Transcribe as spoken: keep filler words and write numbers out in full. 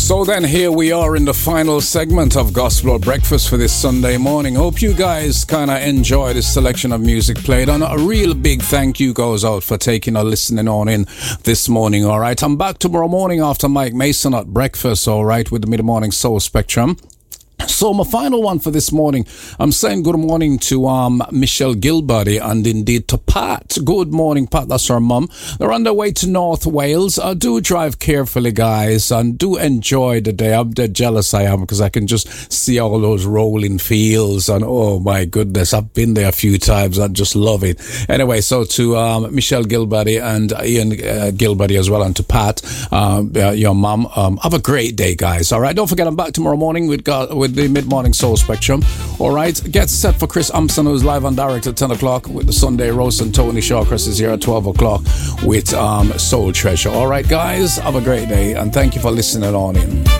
So then here we are in the final segment of Gospel Breakfast for this Sunday morning. Hope you guys kind of enjoy this selection of music played, and a real big thank you goes out for taking or listening on in this morning. All right, I'm back tomorrow morning after Mike Mason at breakfast, all right, with the mid-morning soul spectrum. So my final one for this morning, I'm saying good morning to um Michelle Gilbody and indeed to Pat. Good morning, Pat. That's her mum. They're on their way to North Wales. Uh, do drive carefully, guys, and do enjoy the day. I'm dead jealous I am, because I can just see all those rolling fields, and oh my goodness, I've been there a few times. I just love it. Anyway, so to um, Michelle Gilbody and Ian uh, Gilbody as well, and to Pat, um, uh, your mum. Um, have a great day, guys. All right, don't forget I'm back tomorrow morning with God, with the mid-morning soul spectrum. All right, get set for Chris Ampson, who's live on direct at ten o'clock with the Sunday roast, and Tony Shawcross is here at twelve o'clock with um, Soul Treasure. All right, guys, have a great day, and thank you for listening on in.